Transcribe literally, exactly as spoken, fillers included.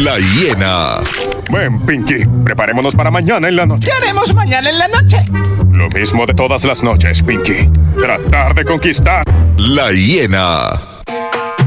La Hiena. Ven, Pinky, preparémonos para mañana en la noche. ¿Qué haremos mañana en la noche? Lo mismo de todas las noches, Pinky. Tratar de conquistar. La Hiena.